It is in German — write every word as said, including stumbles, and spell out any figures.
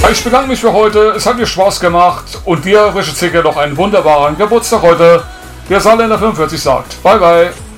Ich bedanke mich für heute, es hat mir Spaß gemacht und dir wünsche ich noch einen wunderbaren Geburtstag heute. Der Saarländer fünfundvierzig sagt, bye bye.